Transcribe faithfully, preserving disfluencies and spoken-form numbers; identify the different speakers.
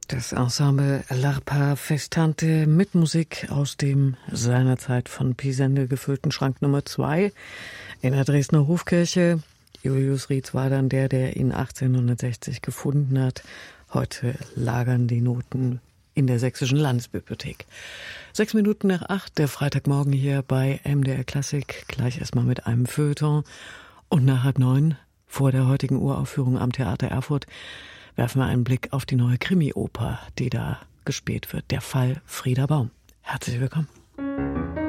Speaker 1: Das Ensemble L'Arpa Festante mit Musik aus dem seinerzeit von Pisendel gefüllten Schrank Nummer zwei in der Dresdner Hofkirche. Julius Rietz war dann der, der ihn achtzehnhundertsechzig gefunden hat. Heute lagern die Noten in der Sächsischen Landesbibliothek. Sechs Minuten nach acht, der Freitagmorgen hier bei M D R Klassik. Gleich erstmal mit einem Feuilleton. Und nach halb neun, vor der heutigen Uraufführung am Theater Erfurt, werfen wir einen Blick auf die neue Krimi-Oper, die da gespielt wird. Der Fall Frieder Baum. Herzlich willkommen.